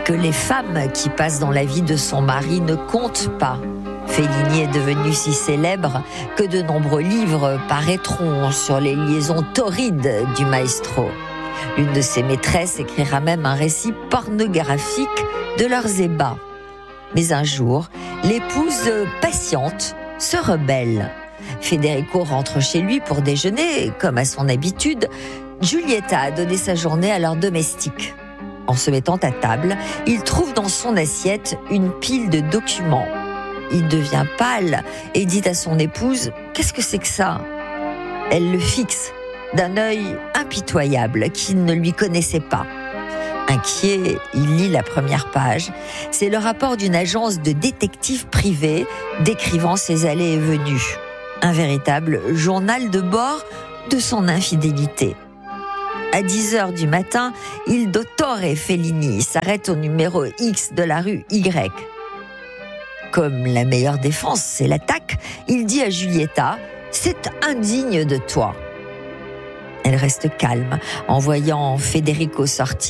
que les femmes qui passent dans la vie de son mari ne comptent pas. Fellini est devenu si célèbre que de nombreux livres paraîtront sur les liaisons torrides du maestro. L'une de ses maîtresses écrira même un récit pornographique de leurs ébats. Mais un jour, l'épouse patiente se rebelle. Federico rentre chez lui pour déjeuner, comme à son habitude. Giulietta a donné sa journée à leur domestique. En se mettant à table, il trouve dans son assiette une pile de documents. Il devient pâle et dit à son épouse « Qu'est-ce que c'est que ça ?» Elle le fixe d'un œil impitoyable qu'il ne lui connaissait pas. Inquiet, il lit la première page. C'est le rapport d'une agence de détectives privés décrivant ses allées et venues. Un véritable journal de bord de son infidélité. À 10h du matin, il Dottore Fellini s'arrête au numéro X de la rue Y. Comme la meilleure défense, c'est l'attaque, il dit à Giulietta « C'est indigne de toi ». Elle reste calme en voyant Federico sortir.